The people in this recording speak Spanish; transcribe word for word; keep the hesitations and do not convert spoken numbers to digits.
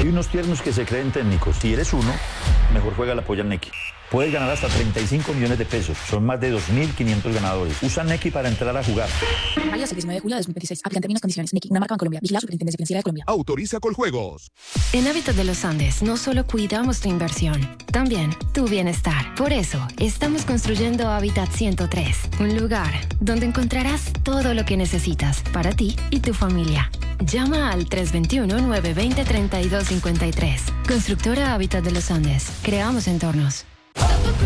Hay unos tiernos que se creen técnicos. Si eres uno, mejor juega la polla Nequi. Puedes ganar hasta treinta y cinco millones de pesos. Son más de dos mil quinientos ganadores. Usa Nequi para entrar a jugar. Válido hasta el diecinueve de julio de dos mil veintiséis. Aplican términos y condiciones. Nequi, una marca Bancolombia. Vigilado Superintendencia Financiera de Colombia. Autoriza Coljuegos. En Hábitat de los Andes no solo cuidamos tu inversión, también tu bienestar. Por eso, estamos construyendo Hábitat ciento tres, un lugar donde encontrarás todo lo que necesitas para ti y tu familia. Llama al tres dos uno, nueve dos cero, tres dos cinco tres. Constructora Hábitat de los Andes. Creamos entornos.